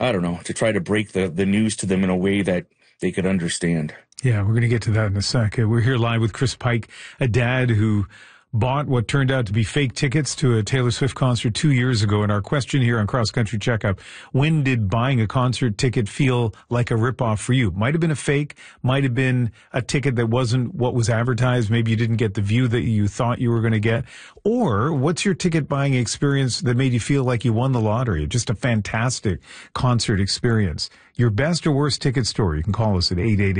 I don't know, to try to break the news to them in a way that they could understand. Yeah, we're going to get to that in a sec. We're here live with Chris Pike, a dad who bought what turned out to be fake tickets to a Taylor Swift concert 2 years ago. And our question here on Cross Country Checkup, when did buying a concert ticket feel like a ripoff for you? Might have been a fake, might have been a ticket that wasn't what was advertised. Maybe you didn't get the view that you thought you were going to get. Or what's your ticket buying experience that made you feel like you won the lottery? Just a fantastic concert experience. Your best or worst ticket story, you can call us at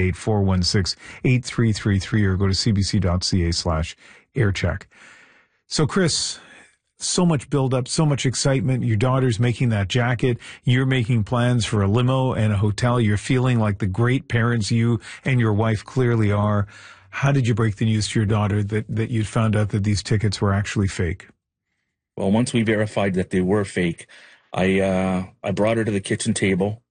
888-416-8333 or go to cbc.ca/aircheck. So, Chris, so much buildup, so much excitement. Your daughter's making that jacket. You're making plans for a limo and a hotel. You're feeling like the great parents you and your wife clearly are. How did you break the news to your daughter that you'd found out that these tickets were actually fake? Well, once we verified that they were fake, I brought her to the kitchen table.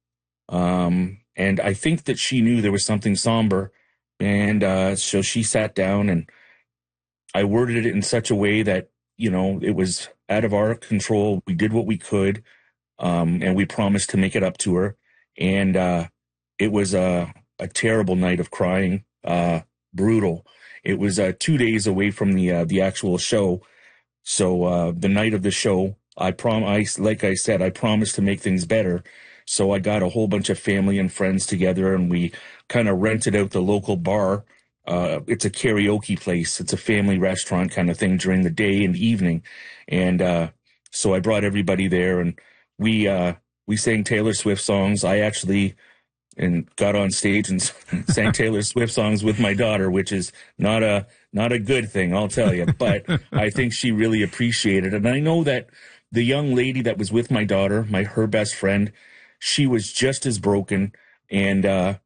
And I think that she knew there was something somber. And so she sat down, and I worded it in such a way that, it was out of our control. We did what we could, and we promised to make it up to her. And it was a terrible night of crying, brutal. It was 2 days away from the actual show. So the night of the show, like I said, I promised to make things better. So I got a whole bunch of family and friends together, and we kind of rented out the local bar. It's a karaoke place. It's a family restaurant kind of thing during the day and evening. And so I brought everybody there, and we sang Taylor Swift songs. I actually got on stage and sang Taylor Swift songs with my daughter, which is not a good thing, I'll tell you. But I think she really appreciated it. And I know that the young lady that was with my daughter, her best friend, she was just as broken, and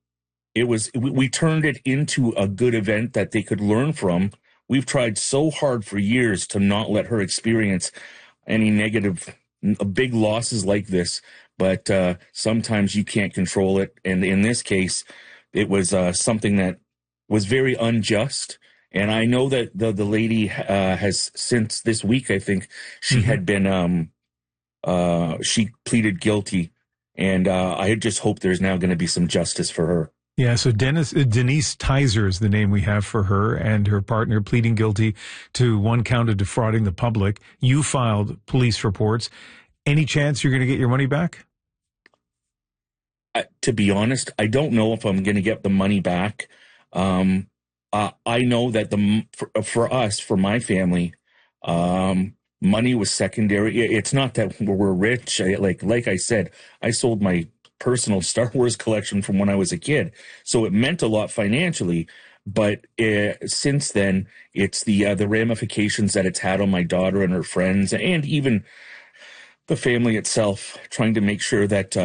we turned it into a good event that they could learn from. We've tried so hard for years to not let her experience any negative, big losses like this, but sometimes you can't control it. And in this case, it was something that was very unjust. And I know that the lady has, since this week, I think, she had been, she pleaded guilty. And I just hope there's now going to be some justice for her. Yeah, so Denise Tizer is the name we have for her, and her partner pleading guilty to one count of defrauding the public. You filed police reports. Any chance you're going to get your money back? To be honest, I don't know if I'm going to get the money back. I know that for us, for my family, money was secondary. It's not that we're rich. Like I said, I sold my personal Star Wars collection from when I was a kid, so it meant a lot financially. But since then, it's the ramifications that it's had on my daughter and her friends, and even the family itself, trying to make sure that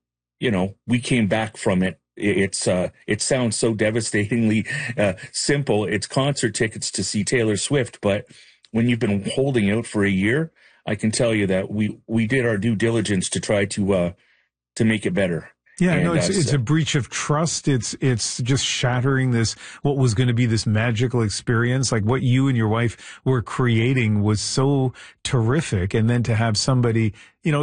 we came back from it. It sounds so devastatingly simple. It's concert tickets to see Taylor Swift, but when you've been holding out for a year, I can tell you that we did our due diligence to try to make it better. Yeah, no, it's a breach of trust. It's just shattering what was going to be this magical experience. Like what you and your wife were creating was so terrific. And then to have somebody,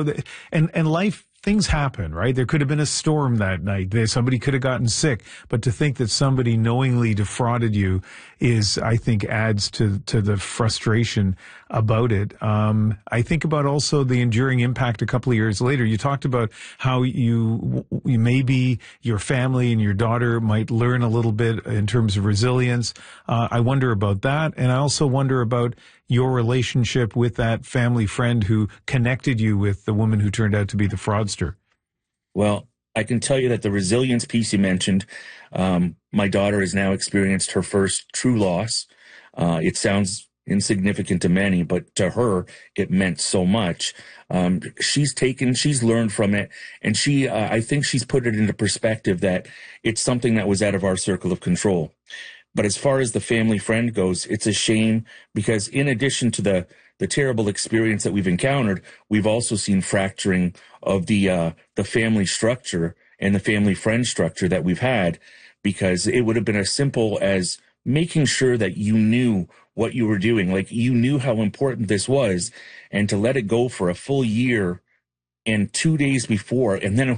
and life, things happen, right? There could have been a storm that night. Somebody could have gotten sick. But to think that somebody knowingly defrauded you I think adds to the frustration about it. I think about also the enduring impact a couple of years later. You talked about how you maybe your family and your daughter might learn a little bit in terms of resilience. I wonder about that. And I also wonder about your relationship with that family friend who connected you with the woman who turned out to be the fraudster. Well, I can tell you that the resilience piece you mentioned, my daughter has now experienced her first true loss. It sounds insignificant to many, but to her, it meant so much. She's learned from it, and I think she's put it into perspective that it's something that was out of our circle of control. But as far as the family friend goes, it's a shame because in addition to the terrible experience that we've encountered, we've also seen fracturing of the family structure and the family friend structure that we've had, because it would have been as simple as making sure that you knew what you were doing, like you knew how important this was, and to let it go for a full year and 2 days before, and then